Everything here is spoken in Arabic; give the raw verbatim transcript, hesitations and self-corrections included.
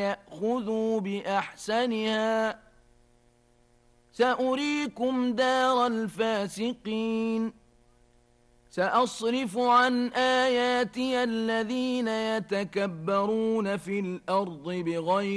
فليأخذوا بأحسنها سأريكم دار الفاسقين سأصرف عن آياتي الذين يتكبرون في الأرض بغير